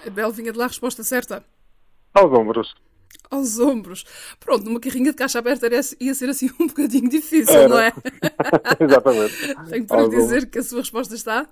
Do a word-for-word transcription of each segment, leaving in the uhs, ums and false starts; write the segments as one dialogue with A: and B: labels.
A: A Bel vinha de lá a resposta certa.
B: Aos ombros.
A: Aos ombros. Pronto, numa carrinha de caixa aberta ia ser assim um bocadinho difícil,
B: Era.
A: não é?
B: Exatamente.
A: Tenho para lhe
B: Aos
A: dizer
B: ombros.
A: que a sua resposta está...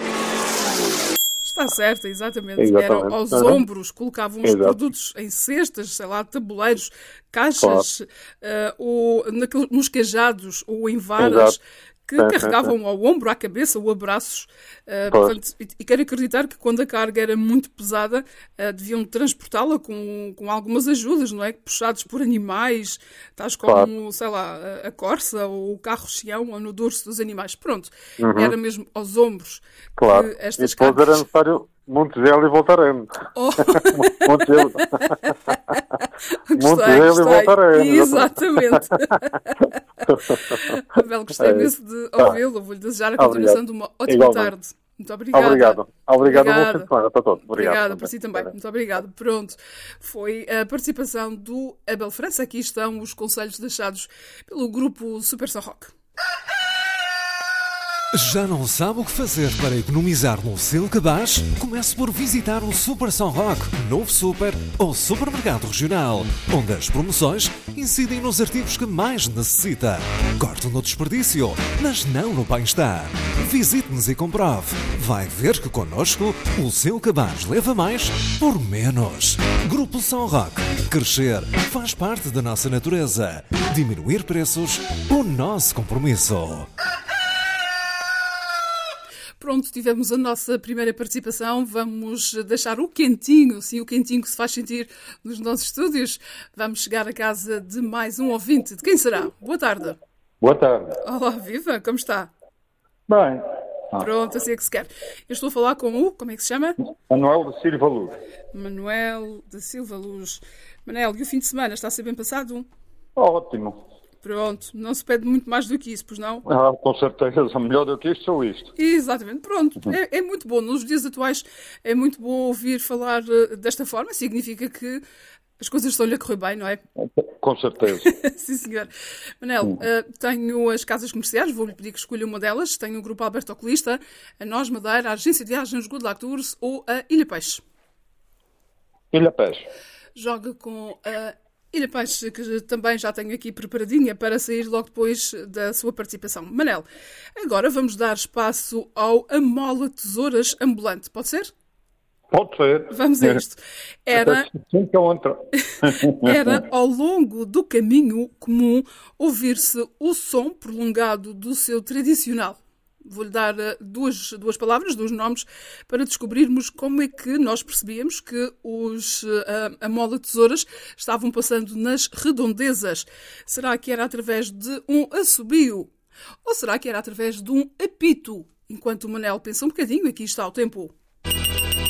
A: Está certa, exatamente.
B: Exatamente.
A: Eram aos
B: Uhum.
A: ombros, colocavam os
B: Exato.
A: produtos em cestas, sei lá, tabuleiros, caixas, eh, ou naqueles- nos cajados ou em varas,
B: Exato.
A: que
B: Sim, sim,
A: carregavam ao ombro, à cabeça ou a braços. Eh,
B: Pois.
A: portanto, e, e quero acreditar que quando a carga era muito pesada, eh, deviam transportá-la com, com algumas ajudas, não é? Puxados por animais, tais como,
B: Claro.
A: sei lá, a, a corça ou o carro-cheão ou no dorso dos animais. Pronto,
B: Uhum.
A: era mesmo aos ombros
B: Claro.
A: que
B: E
A: estas
B: depois
A: cargas...
B: era necessário Monte Gelo e Voltaremos.
A: Oh,
B: Monte Gelo. Monte
A: gostei,
B: Gelo e
A: gostei.
B: Voltaremos.
A: Exatamente. Abel, gostei
B: É.
A: imenso de
B: Tá.
A: ouvi-lo. Vou-lhe desejar a continuação
B: Obrigado.
A: de uma ótima
B: Igualmente.
A: tarde. Muito obrigada.
B: Obrigado. Obrigado. Bom
A: Obrigada.
B: fim de semana para todos. Obrigado.
A: Obrigada, para si também. Muito obrigada. Pronto. Foi a participação do Abel França. Aqui estão os conselhos deixados pelo grupo Super São Roque.
C: Já não sabe o que fazer para economizar no seu cabaz? Comece por visitar o Super São Roque, novo super ou supermercado regional, onde as promoções incidem nos artigos que mais necessita. Corte no desperdício, mas não no bem-estar. Visite-nos e comprove. Vai ver que connosco o seu cabaz leva mais por menos. Grupo São Roque. Crescer faz parte da nossa natureza. Diminuir preços, o nosso compromisso.
A: Pronto, tivemos a nossa primeira participação. Vamos deixar o quentinho, sim, o quentinho que se faz sentir nos nossos estúdios. Vamos chegar à casa de mais um ouvinte. De quem será? Boa tarde.
D: Boa tarde.
A: Olá, viva, como está?
D: Bem,
A: Pronto, assim é que se quer. Eu estou a falar com o, como é que se chama?
D: Manuel da Silva Luz.
A: Manuel da Silva Luz. Manel, e o fim de semana está a ser bem passado?
D: Ótimo.
A: Pronto, não se pede muito mais do que isso, pois não?
D: Ah, com certeza, melhor do que isto sou isto.
A: Exatamente, pronto. É, é muito bom. Nos dias atuais é muito bom ouvir falar uh, desta forma. Significa que as coisas estão-lhe a correr bem, não é?
D: Com certeza.
A: Sim, senhor. Manel, uh, tenho as casas comerciais, vou-lhe pedir que escolha uma delas. Tenho o Grupo Alberto Oculista, a Nós Madeira, a Agência de Viagens Good Luck Tours ou a Ilha Peixe.
D: Ilha Peixe.
A: Joga com a Ilha Peixe, que também já tenho aqui preparadinha para sair logo depois da sua participação. Manel, agora vamos dar espaço ao Amola Tesouras Ambulante. Pode ser?
D: Pode ser.
A: Vamos a isto. Era,
D: Sim, que eu entro.
A: era ao longo do caminho comum ouvir-se o som prolongado do seu tradicional. Vou-lhe dar duas, duas palavras, dois nomes, para descobrirmos como é que nós percebíamos que os uh, Amola Tesouras estavam passando nas redondezas. Será que era através de um assobio? Ou será que era através de um apito? Enquanto o Manel pensa um bocadinho, aqui está o tempo.